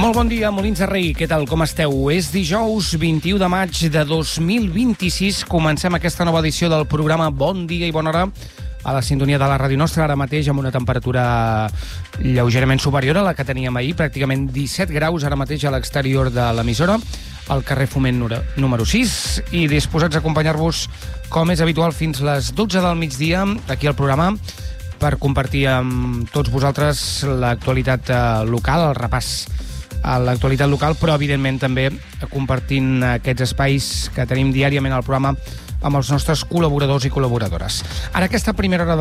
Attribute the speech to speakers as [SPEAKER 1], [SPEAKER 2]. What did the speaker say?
[SPEAKER 1] Molt bon dia, Molins de Rei. Què tal, com esteu? És dijous 21 de maig de 2026. Comencem aquesta nova edició del programa Bon Dia i Bona Hora a la sintonia de la ràdio nostra, ara mateix amb una temperatura lleugerament superior a la que teníem ahir, pràcticament 17 graus ara mateix a l'exterior de l'emissora, al carrer Foment número 6, i disposats a acompanyar-vos, com és habitual, fins les 12 del migdia, aquí al programa, per compartir amb tots vosaltres l'actualitat local, el repàs a l'actualitat local, però evidentment també compartint aquests espais que tenim diàriament al programa amb els nostres col·laboradors i col·laboradores. Ara, aquesta primera hora